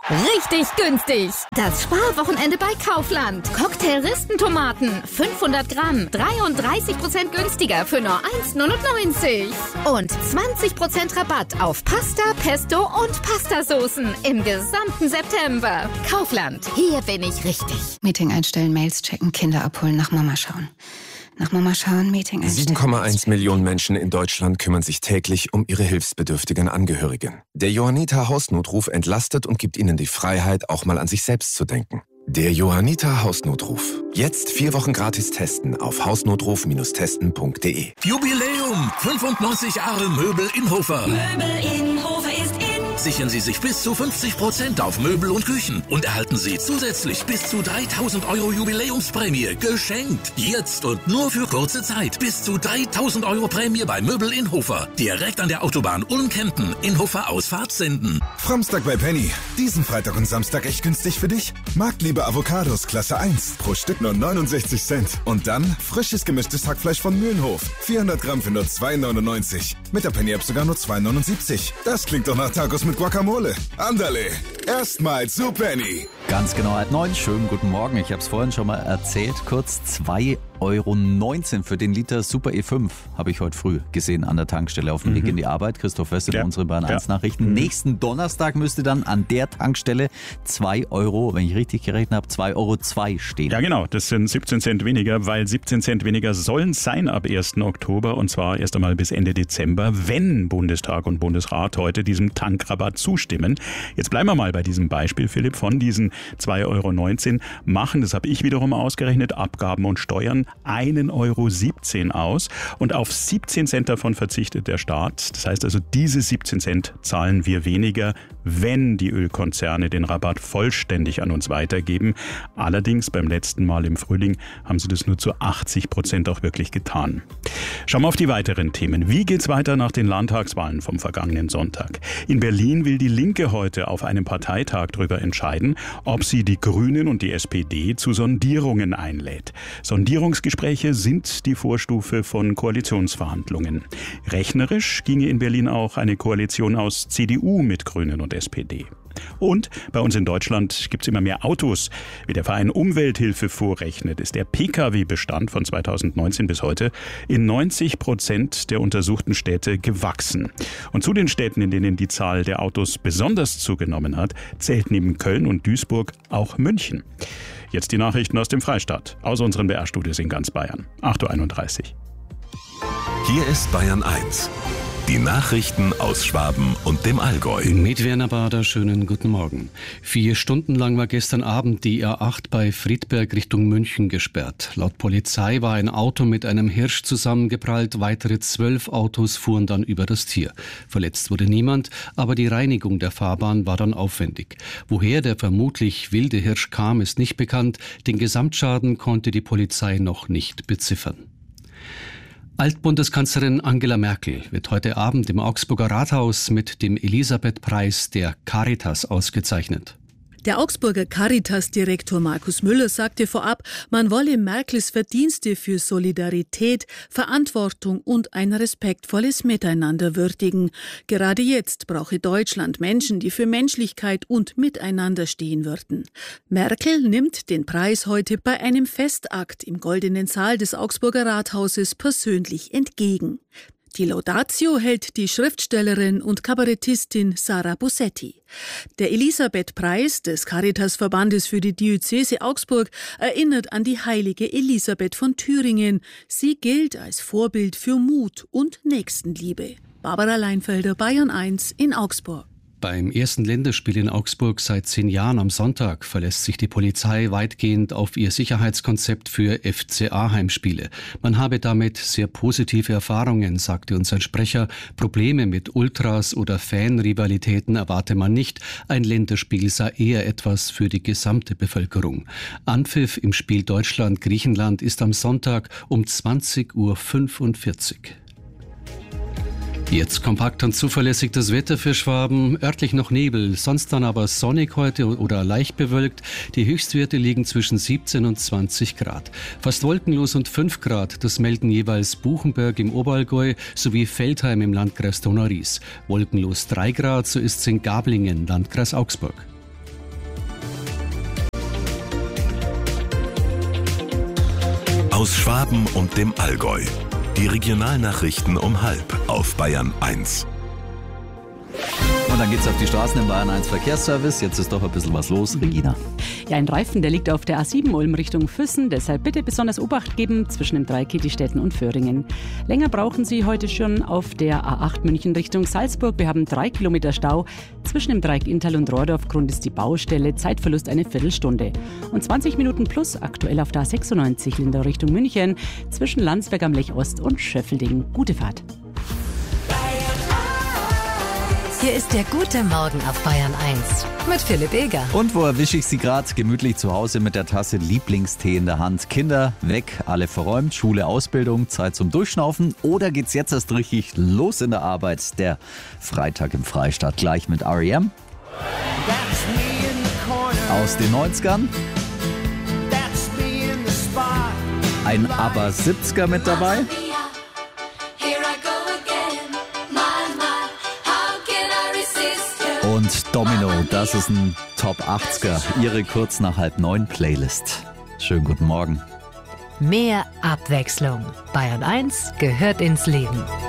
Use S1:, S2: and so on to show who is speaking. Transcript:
S1: Richtig günstig. Das Sparwochenende bei Kaufland. Cocktail-Ristentomaten, 500 Gramm, 33% günstiger für nur 1,99 €. Und 20% Rabatt auf Pasta, Pesto und Pastasoßen im gesamten September. Kaufland, hier bin ich richtig.
S2: Meeting einstellen, Mails checken, Kinder abholen, nach Mama schauen. Nach Mama schauen, Meeting einstellen.
S3: 7,1 Millionen Menschen in Deutschland kümmern sich täglich um ihre hilfsbedürftigen Angehörigen. Der Johanniter Hausnotruf entlastet und gibt ihnen die Freiheit, auch mal an sich selbst zu denken. Der Johanniter Hausnotruf. Jetzt 4 Wochen gratis testen auf hausnotruf-testen.de.
S4: Jubiläum! 95 Jahre Möbel Inhofer.
S5: Möbel Inhofer ist in.
S4: Sichern Sie sich bis zu 50% auf Möbel und Küchen und erhalten Sie zusätzlich bis zu 3.000 € Jubiläumsprämie geschenkt. Jetzt und nur für kurze Zeit. Bis zu 3.000 € Prämie bei Möbel Inhofer. Direkt an der Autobahn Ulm-Kempten. Inhofer Ausfahrt Senden.
S6: Framstag bei Penny. Diesen Freitag und Samstag echt günstig für dich? Marktliebe Avocados Klasse 1. Pro Stück nur 69 Cent. Und dann frisches gemischtes Hackfleisch von Mühlenhof. 400 Gramm für nur 2,99. Mit der Penny-App sogar nur 2,79. Das klingt doch nach Tacos mit Guacamole. Andale, erstmal zu Penny.
S7: Ganz genau, 9. Schönen guten Morgen. Ich habe es vorhin schon mal erzählt. Kurz 2,19 € für den Liter Super E5 habe ich heute früh gesehen an der Tankstelle auf dem Weg in die Arbeit. Christoph Wessel, unsere Bayern 1 Nachrichten. Nächsten Donnerstag müsste dann an der Tankstelle 2 €, wenn ich richtig gerechnet habe, 2,02 € stehen.
S8: Ja genau, das sind 17 Cent weniger, weil 17 Cent weniger sollen sein ab 1. Oktober und zwar erst einmal bis Ende Dezember, wenn Bundestag und Bundesrat heute diesem Tankrabatt zustimmen. Jetzt bleiben wir mal bei diesem Beispiel, Philipp, von diesen 2,19 € machen, das habe ich wiederum ausgerechnet, Abgaben und Steuern 1,17 € aus und auf 17 Cent davon verzichtet der Staat. Das heißt also, diese 17 Cent zahlen wir weniger, wenn die Ölkonzerne den Rabatt vollständig an uns weitergeben. Allerdings beim letzten Mal im Frühling haben sie das nur zu 80% auch wirklich getan. Schauen wir auf die weiteren Themen. Wie geht's weiter nach den Landtagswahlen vom vergangenen Sonntag? In Berlin will die Linke heute auf einem Parteitag darüber entscheiden, ob sie die Grünen und die SPD zu Sondierungen einlädt. Sondierungsgespräche sind die Vorstufe von Koalitionsverhandlungen. Rechnerisch ginge in Berlin auch eine Koalition aus CDU mit Grünen und SPD. Und bei uns in Deutschland gibt es immer mehr Autos. Wie der Verein Umwelthilfe vorrechnet, ist der Pkw-Bestand von 2019 bis heute in 90% der untersuchten Städte gewachsen. Und zu den Städten, in denen die Zahl der Autos besonders zugenommen hat, zählt neben Köln und Duisburg auch München. Jetzt die Nachrichten aus dem Freistaat, aus unseren BR-Studios in ganz Bayern. 8:31 Uhr.
S4: Hier ist Bayern 1. Die Nachrichten aus Schwaben und dem Allgäu.
S9: Mit Werner Bader, schönen guten Morgen. 4 Stunden lang war gestern Abend die A8 bei Friedberg Richtung München gesperrt. Laut Polizei war ein Auto mit einem Hirsch zusammengeprallt. Weitere 12 Autos fuhren dann über das Tier. Verletzt wurde niemand, aber die Reinigung der Fahrbahn war dann aufwendig. Woher der vermutlich wilde Hirsch kam, ist nicht bekannt. Den Gesamtschaden konnte die Polizei noch nicht beziffern. Altbundeskanzlerin Angela Merkel wird heute Abend im Augsburger Rathaus mit dem Elisabeth-Preis der Caritas ausgezeichnet.
S10: Der Augsburger Caritas-Direktor Markus Müller sagte vorab, man wolle Merkels Verdienste für Solidarität, Verantwortung und ein respektvolles Miteinander würdigen. Gerade jetzt brauche Deutschland Menschen, die für Menschlichkeit und Miteinander stehen würden. Merkel nimmt den Preis heute bei einem Festakt im Goldenen Saal des Augsburger Rathauses persönlich entgegen. Die Laudatio hält die Schriftstellerin und Kabarettistin Sarah Bussetti. Der Elisabeth-Preis des Caritas-Verbandes für die Diözese Augsburg erinnert an die heilige Elisabeth von Thüringen. Sie gilt als Vorbild für Mut und Nächstenliebe. Barbara Leinfelder, Bayern 1 in Augsburg.
S9: Beim ersten Länderspiel in Augsburg seit 10 Jahren am Sonntag verlässt sich die Polizei weitgehend auf ihr Sicherheitskonzept für FCA-Heimspiele. Man habe damit sehr positive Erfahrungen, sagte uns ein Sprecher. Probleme mit Ultras oder Fanrivalitäten erwarte man nicht. Ein Länderspiel sei eher etwas für die gesamte Bevölkerung. Anpfiff im Spiel Deutschland-Griechenland ist am Sonntag um 20:45 Uhr. Jetzt kompakt und zuverlässig das Wetter für Schwaben. Örtlich noch Nebel, sonst dann aber sonnig heute oder leicht bewölkt. Die Höchstwerte liegen zwischen 17 und 20 Grad. Fast wolkenlos und 5 Grad, das melden jeweils Buchenberg im Oberallgäu sowie Veltheim im Landkreis Donau-Ries. Wolkenlos 3 Grad, so ist es in Gablingen, Landkreis Augsburg.
S11: aus Schwaben und dem Allgäu. Die Regionalnachrichten um 12:30 auf Bayern 1.
S7: Und dann geht's auf die Straßen im Bayern 1 Verkehrsservice. Jetzt ist doch ein bisschen was los, Regina.
S12: Ja, ein Reifen, der liegt auf der A7 Ulm Richtung Füssen. Deshalb bitte besonders Obacht geben zwischen dem Dreieck Kietistetten und Föhringen. Länger brauchen Sie heute schon auf der A8 München Richtung Salzburg. Wir haben 3 Kilometer Stau. Zwischen dem Dreieck Inntal und Rohrdorf. Grund ist die Baustelle. Zeitverlust eine Viertelstunde. Und 20 Minuten plus aktuell auf der A96 Lindau Richtung München. Zwischen Landsberg am Lech Ost und Schöffelding. Gute Fahrt.
S13: Hier ist der gute Morgen auf Bayern 1 mit Philipp Eger.
S7: Und wo erwische ich Sie gerade? Gemütlich zu Hause mit der Tasse Lieblingstee in der Hand. Kinder weg, alle verräumt, Schule, Ausbildung, Zeit zum Durchschnaufen. Oder geht's jetzt erst richtig los in der Arbeit? Der Freitag im Freistaat gleich mit R.E.M. aus den 90ern. Ein ABBA 70er mit dabei. Und Domino, das ist ein Top 80er, Ihre kurz nach 8:30 Playlist. Schönen guten Morgen.
S13: Mehr Abwechslung. Bayern 1 gehört ins Leben.